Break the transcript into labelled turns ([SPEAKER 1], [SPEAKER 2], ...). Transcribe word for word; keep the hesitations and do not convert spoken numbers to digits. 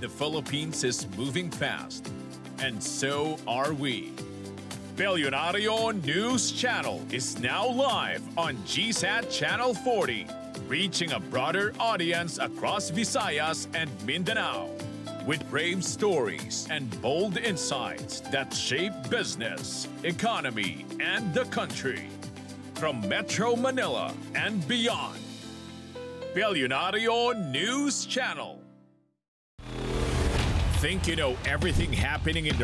[SPEAKER 1] the Philippines is moving fast, and so are we. Billionario News Channel is now live on G SAT Channel forty, reaching a broader audience across Visayas and Mindanao, with brave stories and bold insights that shape business, economy, and the country. From Metro Manila and beyond, Billionario News Channel. Think you know everything happening in the